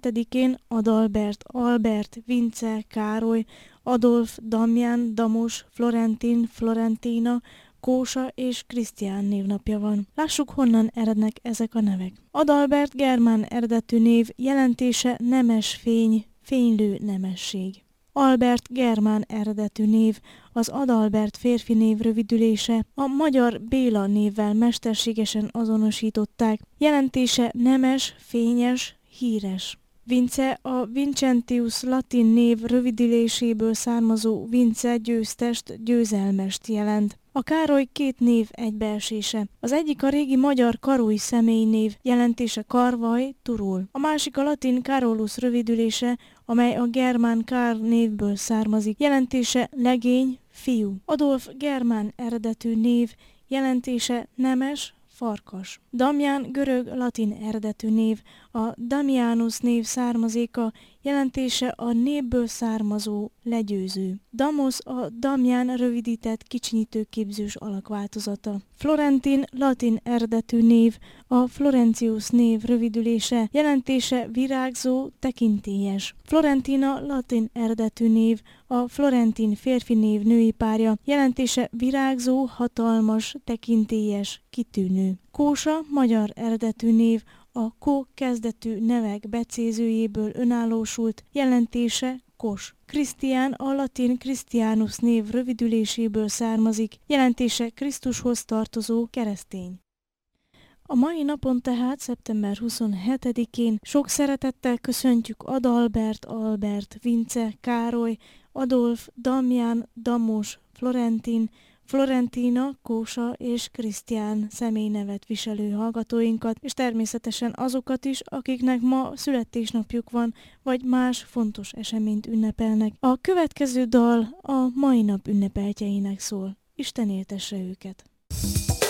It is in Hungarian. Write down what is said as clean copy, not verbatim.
27-én Adalbert, Albert, Vince, Károly, Adolf, Damján, Damos, Florentin, Florentina, Kósa és Krisztián névnapja van. Lássuk, honnan erednek ezek a nevek. Adalbert germán eredetű név, jelentése nemes fény, fénylő nemesség. Albert germán eredetű név, az Adalbert férfi név rövidülése, a magyar Béla névvel mesterségesen azonosították, jelentése nemes, fényes, híres. Vince a Vincentius latin név rövidüléséből származó Vince győztest, győzelmest jelent. A Károly két név egybeesése. Az egyik a régi magyar Karoly személynév, jelentése karvaj, turul. A másik a latin Carolus rövidülése, amely a germán Kár névből származik, jelentése legény, fiú. Adolf germán eredetű név, jelentése nemes, farkas. Damján görög-latin eredetű név, a Damianus név származéka, jelentése a névből származó, legyőző. Damos a Damján rövidített kicsinyítőképzős alakváltozata. Florentin latin eredetű név, a Florentius név rövidülése, jelentése virágzó, tekintélyes. Florentina latin eredetű név, a Florentin férfi név női párja, jelentése virágzó, hatalmas, tekintélyes, kitűnő. Kósa magyar eredetű név, a Ko kezdetű nevek becézőjéből önállósult, jelentése kos. Krisztián a latin Christianus név rövidüléséből származik, jelentése Krisztushoz tartozó keresztény. A mai napon tehát, szeptember 27-én sok szeretettel köszöntjük Adalbert, Albert, Vince, Károly, Adolf, Damján, Damos, Florentin, Florentina, Kósa és Krisztián személynevet viselő hallgatóinkat, és természetesen azokat is, akiknek ma születésnapjuk van, vagy más fontos eseményt ünnepelnek. A következő dal a mai nap ünnepeltjeinek szól. Isten éltesse őket!